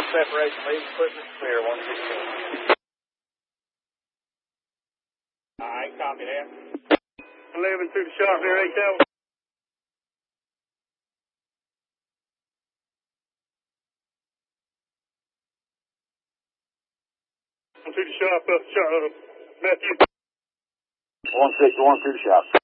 separation. Leave equipment clear. 116. Alright, copy that. 11 through the shop here, 8,000. To the shop, Matthew. 161 through the shop.